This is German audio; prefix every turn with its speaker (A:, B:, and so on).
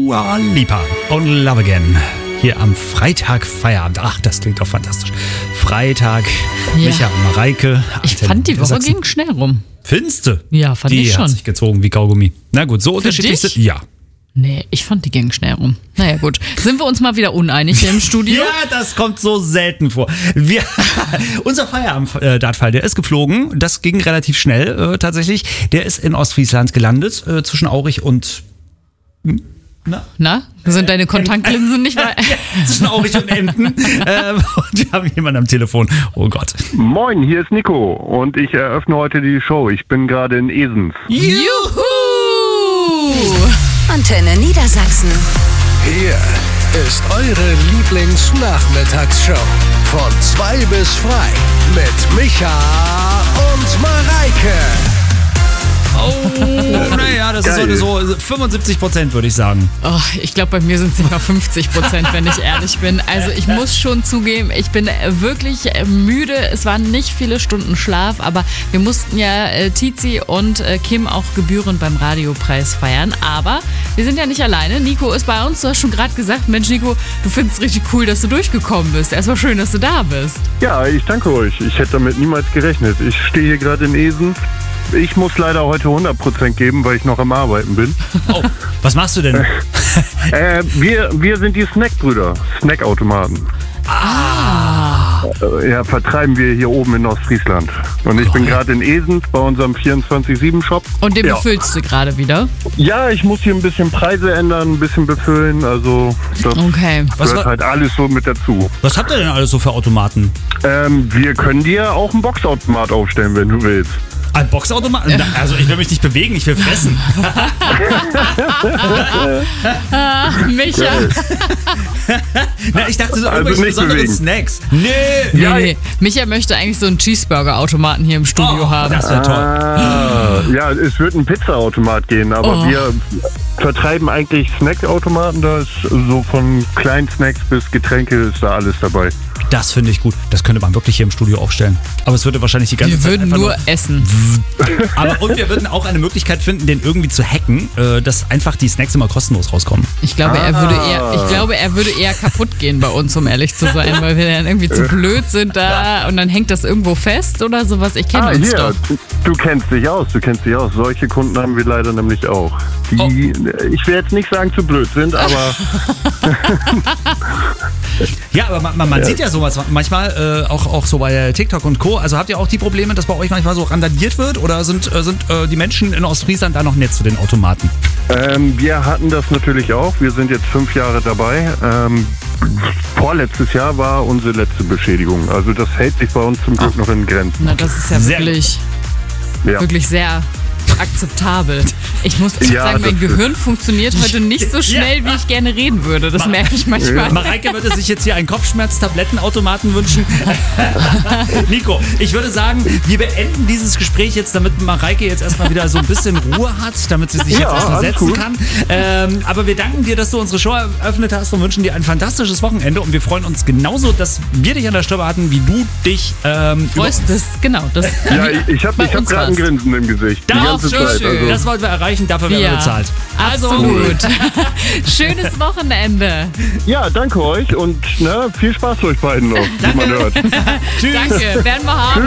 A: Dua Lipa und Love Again. Hier am Freitag Feierabend. Ach, das klingt doch fantastisch. Freitag, ja. Micha und Mareike.
B: Ich fand, die Woche ging schnell rum.
A: Findste?
B: Ja, fand ich schon.
A: Die hat sich gezogen wie Kaugummi. Na gut, so unterschiedlich sind... Ja.
B: Nee, ich fand, die gingen schnell rum. Naja, gut. Sind wir uns mal wieder uneinig hier im Studio?
A: Ja, das kommt so selten vor. Unser Feierabend-Dartfall, der ist geflogen. Das ging relativ schnell tatsächlich. Der ist in Ostfriesland gelandet, zwischen Aurich und...
B: Na? Sind deine Kontaktlinsen nicht weit?
A: Zwischen Aurich und Emden. Und wir haben jemanden am Telefon. Oh Gott.
C: Moin, hier ist Nico und ich eröffne heute die Show. Ich bin gerade in Esens.
B: Juhu!
D: Antenne Niedersachsen.
E: Hier ist eure Lieblingsnachmittagsshow. Von 2 bis frei. Mit Micha und Mareike.
A: Oh, naja, das
C: Geil.
A: ist heute so 75%, würde ich sagen.
B: Oh, ich glaube, bei mir sind es nicht mal 50%, wenn ich ehrlich bin. Also ich muss schon zugeben, ich bin wirklich müde. Es waren nicht viele Stunden Schlaf, aber wir mussten ja Tizi und Kim auch gebührend beim Radiopreis feiern. Aber wir sind ja nicht alleine. Nico ist bei uns. Du hast schon gerade gesagt, Mensch Nico, du findest es richtig cool, dass du durchgekommen bist. Erstmal schön, dass du da bist.
C: Ja, ich danke euch. Ich hätte damit niemals gerechnet. Ich stehe hier gerade in Esens. Ich muss leider heute 100% geben, weil ich noch am Arbeiten bin.
A: Oh, was machst du denn?
C: Wir sind die Snackbrüder, Snackautomaten. Ja, vertreiben wir hier oben in Ostfriesland. Und ich bin gerade in Esens bei unserem 24/7-Shop.
B: Und den befüllst du gerade wieder?
C: Ja, ich muss hier ein bisschen Preise ändern, ein bisschen befüllen. Also das gehört halt alles so mit dazu.
A: Was habt ihr denn alles so für Automaten?
C: Wir können dir auch einen Boxautomat aufstellen, wenn du willst.
A: Ein Boxautomat? Na, also ich will mich nicht bewegen, ich will fressen.
B: Micha.
A: Na, ich dachte so
C: Also
A: irgendwelche
C: nicht
A: besonderen
C: bewegen.
A: Snacks. Nee.
B: Nee. Micha möchte eigentlich so einen Cheeseburger-Automaten hier im Studio haben.
A: Das wäre toll.
C: Ja, es wird ein Pizzaautomat gehen, aber wir vertreiben eigentlich Snackautomaten. Da ist so von kleinen Snacks bis Getränke ist da alles dabei.
A: Das finde ich gut. Das könnte man wirklich hier im Studio aufstellen. Aber es würde wahrscheinlich die ganze Zeit
B: Wir würden
A: einfach
B: nur essen.
A: Und wir würden auch eine Möglichkeit finden, den irgendwie zu hacken, dass einfach die Snacks immer kostenlos rauskommen.
B: Ich glaube, er würde eher kaputt gehen bei uns, um ehrlich zu sein, weil wir dann irgendwie zu blöd sind da und dann hängt das irgendwo fest oder sowas. Ich kenne uns doch.
C: Du kennst dich aus. Solche Kunden haben wir leider nämlich auch. Die, ich will jetzt nicht sagen, zu blöd sind, aber...
A: Ja, aber man sieht ja sowas manchmal, auch so bei TikTok und Co. Also habt ihr auch die Probleme, dass bei euch manchmal so randaliert wird oder sind die Menschen in Ostfriesland da noch nett zu den Automaten?
C: Wir hatten das natürlich auch. Wir sind jetzt 5 Jahre dabei. Vorletztes Jahr war unsere letzte Beschädigung. Also das hält sich bei uns zum Glück noch in Grenzen.
B: Na, das ist ja wirklich sehr akzeptabel. Ich muss sagen, mein Gehirn funktioniert heute nicht so schnell, wie ich gerne reden würde. Das merke ich manchmal.
A: Mareike würde sich jetzt hier einen Kopfschmerz-Tablettenautomaten wünschen. Nico, ich würde sagen, wir beenden dieses Gespräch jetzt, damit Mareike jetzt erstmal wieder so ein bisschen Ruhe hat, damit sie sich jetzt erstmal setzen kann. Aber wir danken dir, dass du unsere Show eröffnet hast und wünschen dir ein fantastisches Wochenende. Und wir freuen uns genauso, dass wir dich an der Strippe hatten, wie du dich
B: freust.
C: Ja, ich hab gerade ein Grinsen im Gesicht.
A: Schön. Das wollten wir erreichen, dafür werden wir bezahlt.
B: Absolut. Schönes Wochenende.
C: Ja, danke euch und viel Spaß euch beiden noch, wie man hört.
B: Tschüss. Danke, werden wir haben.